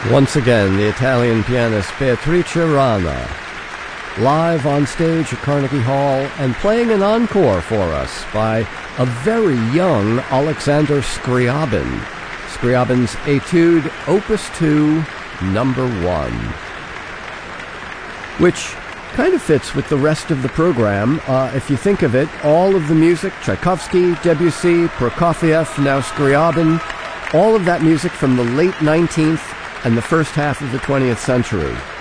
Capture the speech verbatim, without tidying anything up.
Once again, the Italian pianist Beatrice Rana, live on stage at Carnegie Hall and playing an encore for us by a very young Alexander Scriabin. Scriabin's Etude Opus two, number one, which kind of fits with the rest of the program. Uh, if you think of it, all of the music, Tchaikovsky, Debussy, Prokofiev, now Scriabin, all of that music from the late nineteenth and the first half of the twentieth century.